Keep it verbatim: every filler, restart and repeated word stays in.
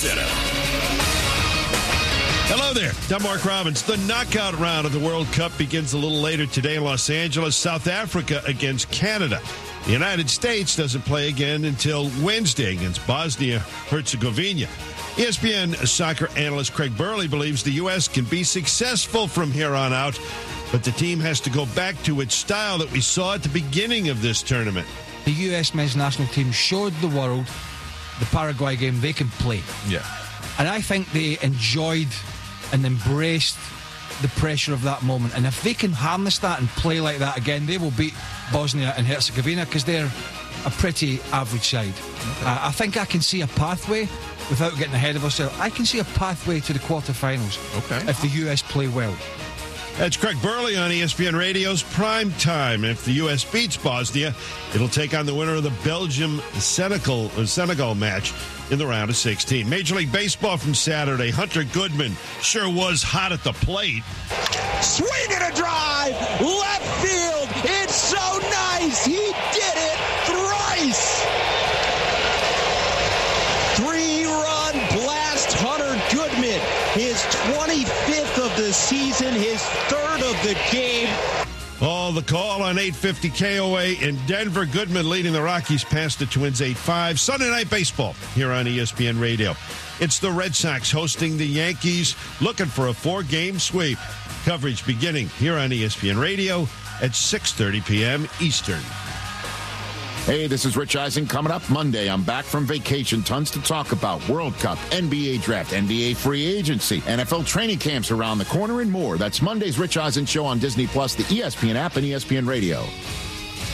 Center. Hello there. I'm Mark Robbins. The knockout round of the World Cup begins a little later today in Los Angeles. South Africa against Canada. The United States doesn't play again until Wednesday against Bosnia-Herzegovina. E S P N soccer analyst Craig Burley believes the U S can be successful from here on out, but the team has to go back to its style that we saw at the beginning of this tournament. The U S men's national team showed the world the Paraguay game they can play. Yeah. And I think they enjoyed and embraced the pressure of that moment. And if they can harness that and play like that again, they will beat Bosnia and Herzegovina because they're a pretty average side. Okay. Uh, I think I can see a pathway, without getting ahead of ourselves, I can see a pathway to the quarterfinals okay. if the U S play well. That's Craig Burley on E S P N Radio's Prime Time. If the U S beats Bosnia, it'll take on the winner of the Belgium-Senegal Senegal match in the round of sixteen. Major League Baseball from Saturday. Hunter Goodman sure was hot at the plate. Swing and a drive! Left field! It's so nice! He did it thrice! Three-run blast, Hunter Goodman. His twenty-fifth of the season, his third of the game. Oh, the call on eight fifty K O A in Denver. Goodman leading the Rockies past the Twins eight five. Sunday Night Baseball here on E S P N Radio. It's the Red Sox hosting the Yankees, looking for a four-game sweep. Coverage beginning here on E S P N Radio at six thirty p.m. Eastern. Hey, this is Rich Eisen. Coming up Monday, I'm back from vacation. Tons to talk about. World Cup, N B A Draft, N B A Free Agency, N F L training camps around the corner, and more. That's Monday's Rich Eisen Show on Disney Plus, the E S P N app, and E S P N Radio.